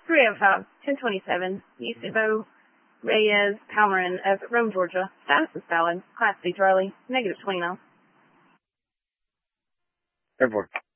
305, 1027, East Evo, Reyes, Palmerin of Rome, Georgia. Status is valid. Class C, Charlie, -29. Airport.